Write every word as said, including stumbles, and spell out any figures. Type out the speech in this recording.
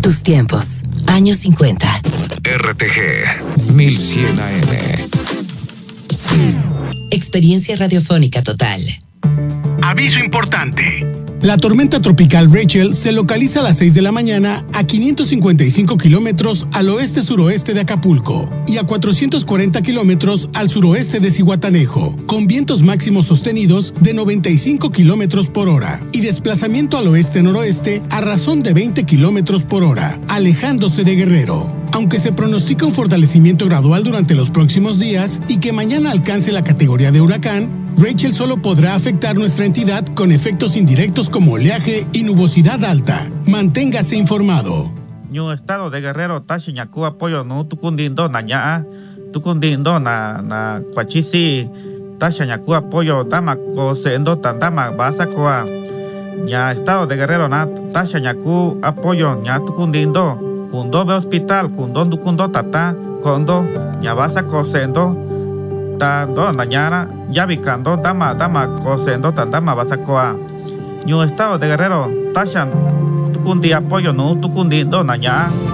Tus tiempos, años cincuenta. R T G mil cien A M. Experiencia radiofónica total. Aviso importante. La tormenta tropical Rachel se localiza a las seis de la mañana a quinientos cincuenta y cinco kilómetros al oeste-suroeste de Acapulco y a cuatrocientos cuarenta kilómetros al suroeste de Zihuatanejo, con vientos máximos sostenidos de noventa y cinco kilómetros por hora y desplazamiento al oeste-noroeste a razón de veinte kilómetros por hora, alejándose de Guerrero. Aunque se pronostica un fortalecimiento gradual durante los próximos días y que mañana alcance la categoría de huracán, Rachel solo podrá afectar nuestra entidad con efectos indirectos como oleaje y nubosidad alta. Manténgase informado. Ñu estado de Guerrero tashi ñaku apoyo no tukundindo na ñaa tukundindo na na kwachisi tashi ñaku apoyo dama ko sendo tandama basa koa ña estado de Guerrero na tashi ñaku apoyo ña tukundindo kundo be hospital kundo tukundo tata kondo ña basa ko sendo tando nañara yabikando dama dama cosendo tandama basacoa New Estado de Guerrero tashan tukundi apoyo no tukundindo naña